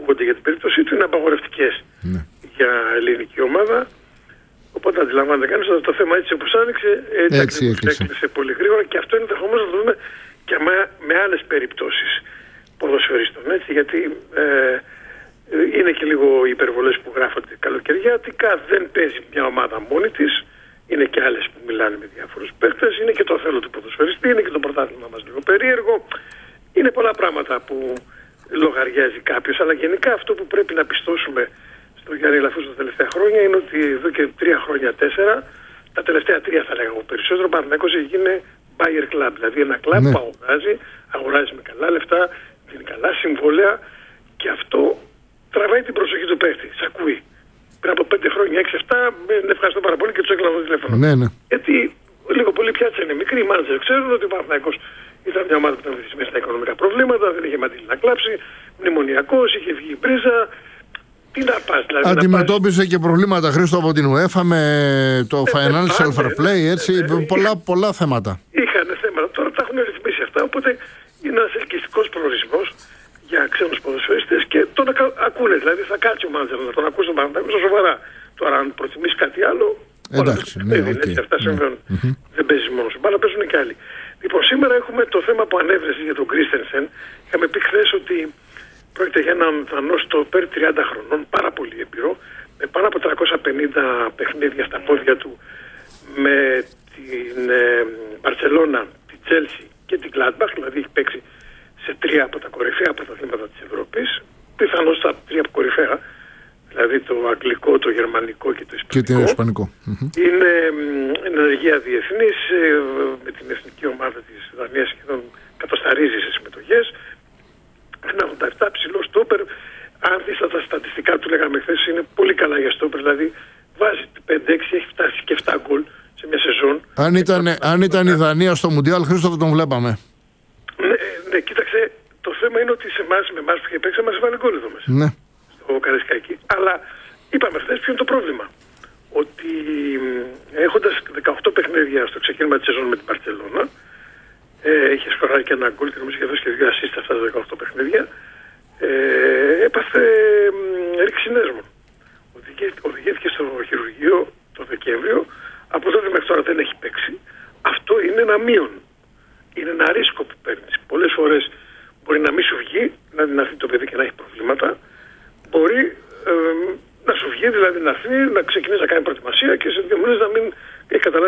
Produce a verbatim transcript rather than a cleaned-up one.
ακούγονται για την περίπτωσή του είναι απαγορευτικές ναι. για ελληνική ομάδα. Οπότε αντιλαμβάνεται κανείς ότι το θέμα έτσι όπως άνοιξε, έτσι, έτσι έκλεισε. έκλεισε πολύ γρήγορα και αυτό είναι ενδεχομένως να το δούμε και με, με άλλες περιπτώσεις ποδοσφαιριστών. Έτσι, γιατί ε, είναι και λίγο οι υπερβολές που γράφονται καλοκαιριάτικα, δεν παίζει μια ομάδα μόνη της. Είναι και άλλες που μιλάνε με διάφορους παίκτες, είναι και το θέλω του ποδοσφαιριστή, είναι και το πρωτάθλημα μας λίγο περίεργο. Είναι πολλά πράγματα που λογαριάζει κάποιος, αλλά γενικά αυτό που πρέπει να πιστώσουμε στον Γιάννη Λαφούζο τα τελευταία χρόνια είναι ότι εδώ και τρία χρόνια, τέσσερα, τα τελευταία τρία θα λέγαμε περισσότερο, ο Παναθηναϊκός έχει γίνει buyer club, δηλαδή ένα κλαμπ ναι. που αγοράζει, αγοράζει με καλά λεφτά, δίνει καλά συμβόλαια και αυτό τραβάει την προσοχή του παίκτη, σ' ακούει. Πριν από πέντε χρόνια, έξι εφτά, με ευχαριστώ πάρα πολύ και του έκλανα το τηλέφωνο. Ναι, ναι. Γιατί λίγο πολύ πιάτσα είναι μικρή, οι μάνατζερ ξέρουν ότι ο Παναθηναϊκός ήταν μια ομάδα που ήταν βυθισμένη στα οικονομικά προβλήματα, δεν είχε μαντήλη να κλάψει, μνημονιακός, είχε βγει η πρίζα. Τι να πας, δηλαδή. Αντιμετώπιζε και προβλήματα, Χρήστο, από την UEFA με το ε, financial ε, fair play, έτσι, ε, ε, πολλά, είχα, πολλά θέματα. Είχαν θέματα, τώρα τα έχουν ρυθμίσει αυτά, οπότε είναι ένας ελκυστικός προορισμός για ξένους ποδοσφαιριστές και τον ακα, ακούνε, δηλαδή θα κάτσει ο μάνατζερ να τον ακούσει τον Παναθηναϊκό σοβαρά. Τώρα αν προτιμήσει κάτι άλλο, εντάξει, όλα, ναι, ναι, okay. έτσι, αυτά συμβαίνουν. Ναι. Mm-hmm. Δεν παίζει μόνος, αλλά παίζουν και άλλοι. Λοιπόν, σήμερα έχουμε το θέμα που ανέβρεσε για τον Κρίστενσεν. Είχαμε πει χθες ότι πρόκειται για έναν Δανό στόπερ τριάντα χρονών, πάρα πολύ έμπειρο, με πάνω από τριακόσια πενήντα παιχνίδια στα πόδια του, με την Μπαρσελόνα, τη Τσέλσι και την Γκλάντμπαχ, δηλαδή έχει παίξει σε τρία από τα κορυφαία πρωταθλήματα της Ευρώπης, πιθανώς στα τρία από κορυφαία, δηλαδή το αγγλικό, το γερμανικό και το ισπανικό. Και το ισπανικό. Είναι ενεργεία διεθνής, με την εθνική ομάδα της Δανίας σχεδόν κατοσταρίζει σε συμμετοχές. Ένα ογδόντα επτά ψηλό στόπερ. Αν δεις τα στατιστικά του, λέγαμε χθες, είναι πολύ καλά για στόπερ. Δηλαδή βάζει πέντε έξι, έχει φτάσει και επτά γκολ σε μια σεζόν. Αν ήταν, αν ήταν η Δανία στο Μουντιάλ, Χρήστο, θα τον βλέπαμε. Ναι, ναι, κοίταξε, το θέμα είναι ότι σε εμάς, με εμάς που είχε παίξει, μας έβαλε γκολ εδώ μέσα. Ναι. Στο Καραϊσκάκι. Αλλά είπαμε χθες ποιο είναι το πρόβλημα. Ότι έχοντας δεκαοκτώ παιχνίδια στο ξεκίνημα της σεζόν με την Μπαρσελόνα, Ε, είχε σκοράρει και ένα γκολ και νομίζω είχε δώσει και δύο ασίστ αυτά τα δεκαοκτώ παιχνίδια. Ε, έπαθε ρηξινέσμο. Οδηγήθηκε στο χειρουργείο το Δεκέμβριο. Από τότε μέχρι τώρα δεν έχει παίξει. Αυτό είναι ένα μείον. Είναι ένα ρίσκο που παίρνεις. Πολλές φορές μπορεί να μην σου βγει, δηλαδή να έρθει το παιδί και να έχει προβλήματα. Μπορεί ε, να σου βγει, δηλαδή να έρθει, να ξεκινήσει να κάνει προετοιμασία και σε δύο μήνες να μην έχει καταλάβει